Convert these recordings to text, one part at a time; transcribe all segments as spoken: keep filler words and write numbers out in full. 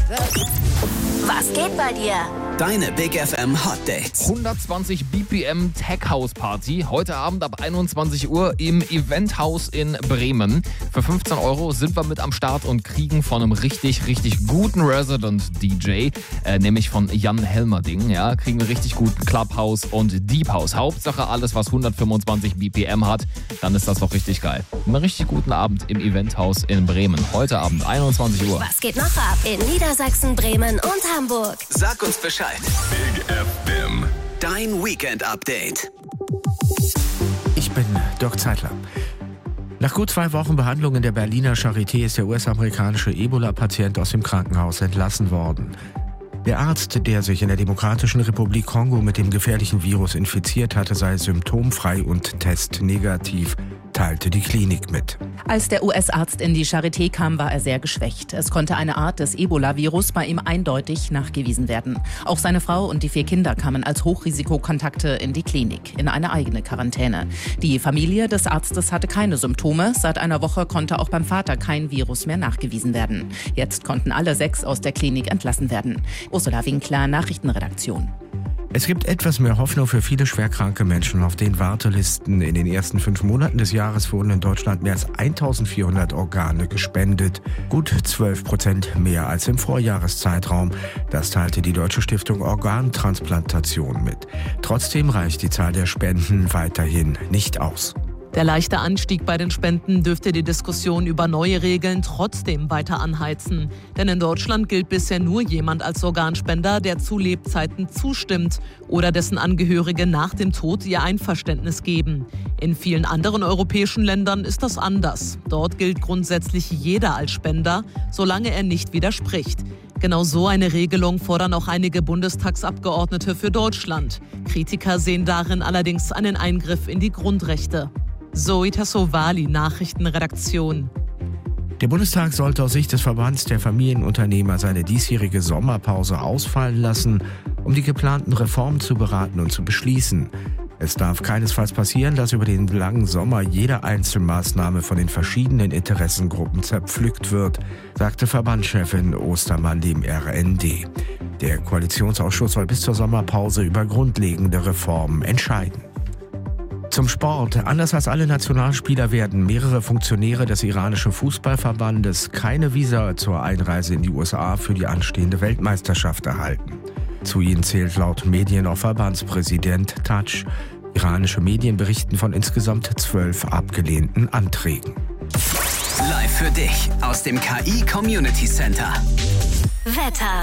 Was geht bei dir? Deine Big F M Hot Dates. hundertzwanzig B P M Tech House Party. Heute Abend ab einundzwanzig Uhr im Eventhaus in Bremen. Für fünfzehn Euro sind wir mit am Start und kriegen von einem richtig, richtig guten Resident D J, äh, nämlich von Jan Helmerding, ja, kriegen wir richtig guten Clubhouse und Deep House. Hauptsache alles, was hundertfünfundzwanzig B P M hat, dann ist das doch richtig geil. Einen richtig guten Abend im Eventhaus in Bremen. Heute Abend einundzwanzig Uhr. Was geht noch ab in Niedersachsen, Bremen und Hamburg? Sag uns Bescheid. Big F M. Dein Weekend-Update. Ich bin Dirk Zeitler. Nach gut zwei Wochen Behandlung in der Berliner Charité ist der U S-amerikanische Ebola-Patient aus dem Krankenhaus entlassen worden. Der Arzt, der sich in der Demokratischen Republik Kongo mit dem gefährlichen Virus infiziert hatte, sei symptomfrei und testnegativ, teilte die Klinik mit. Als der U S-Arzt in die Charité kam, war er sehr geschwächt. Es konnte eine Art des Ebola-Virus bei ihm eindeutig nachgewiesen werden. Auch seine Frau und die vier Kinder kamen als Hochrisikokontakte in die Klinik, in eine eigene Quarantäne. Die Familie des Arztes hatte keine Symptome. Seit einer Woche konnte auch beim Vater kein Virus mehr nachgewiesen werden. Jetzt konnten alle sechs aus der Klinik entlassen werden. Ursula Winkler, Nachrichtenredaktion. Es gibt etwas mehr Hoffnung für viele schwerkranke Menschen auf den Wartelisten. In den ersten fünf Monaten des Jahres wurden in Deutschland mehr als eintausendvierhundert Organe gespendet. Gut zwölf Prozent mehr als im Vorjahreszeitraum. Das teilte die Deutsche Stiftung Organtransplantation mit. Trotzdem reicht die Zahl der Spenden weiterhin nicht aus. Der leichte Anstieg bei den Spenden dürfte die Diskussion über neue Regeln trotzdem weiter anheizen. Denn in Deutschland gilt bisher nur jemand als Organspender, der zu Lebzeiten zustimmt oder dessen Angehörige nach dem Tod ihr Einverständnis geben. In vielen anderen europäischen Ländern ist das anders. Dort gilt grundsätzlich jeder als Spender, solange er nicht widerspricht. Genau so eine Regelung fordern auch einige Bundestagsabgeordnete für Deutschland. Kritiker sehen darin allerdings einen Eingriff in die Grundrechte. Zoe Tassovali, Nachrichtenredaktion. Der Bundestag sollte aus Sicht des Verbands der Familienunternehmer seine diesjährige Sommerpause ausfallen lassen, um die geplanten Reformen zu beraten und zu beschließen. Es darf keinesfalls passieren, dass über den langen Sommer jede Einzelmaßnahme von den verschiedenen Interessengruppen zerpflückt wird, sagte Verbandschefin Ostermann dem R N D. Der Koalitionsausschuss soll bis zur Sommerpause über grundlegende Reformen entscheiden. Zum Sport. Anders als alle Nationalspieler werden mehrere Funktionäre des iranischen Fußballverbandes keine Visa zur Einreise in die U S A für die anstehende Weltmeisterschaft erhalten. Zu ihnen zählt laut Medien auch Verbandspräsident Tadsch. Iranische Medien berichten von insgesamt zwölf abgelehnten Anträgen. Live für dich aus dem K I Community Center. Wetter.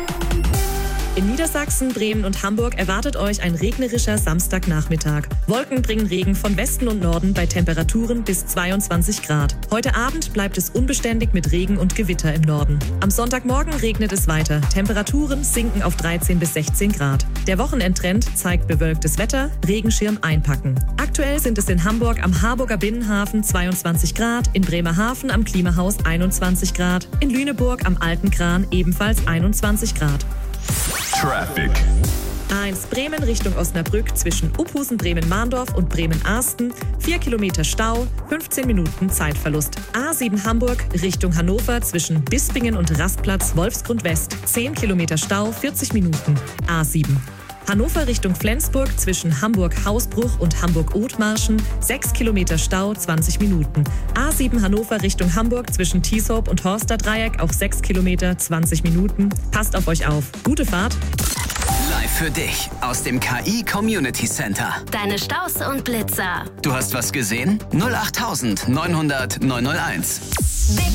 In Niedersachsen, Bremen und Hamburg erwartet euch ein regnerischer Samstagnachmittag. Wolken bringen Regen von Westen und Norden bei Temperaturen bis zweiundzwanzig Grad. Heute Abend bleibt es unbeständig mit Regen und Gewitter im Norden. Am Sonntagmorgen regnet es weiter. Temperaturen sinken auf dreizehn bis sechzehn Grad. Der Wochenendtrend zeigt bewölktes Wetter, Regenschirm einpacken. Aktuell sind es in Hamburg am Harburger Binnenhafen zweiundzwanzig Grad, in Bremerhaven am Klimahaus einundzwanzig Grad, in Lüneburg am Alten Kran ebenfalls einundzwanzig Grad. Traffic. A eins Bremen Richtung Osnabrück zwischen Uphusen, Bremen-Mahndorf und Bremen-Arsten. vier Kilometer Stau, fünfzehn Minuten Zeitverlust. A sieben Hamburg Richtung Hannover zwischen Bispingen und Rastplatz Wolfsgrund West. zehn Kilometer Stau, vierzig Minuten. A sieben. Hannover Richtung Flensburg zwischen Hamburg-Hausbruch und Hamburg-Othmarschen. sechs Kilometer Stau, zwanzig Minuten. A sieben Hannover Richtung Hamburg zwischen Tieshope und Horster-Dreieck auf sechs Kilometer, zwanzig Minuten. Passt auf euch auf. Gute Fahrt. Live für dich aus dem K I Community Center. Deine Staus und Blitzer. Du hast was gesehen? null acht neunhundert neunhunderteins. Big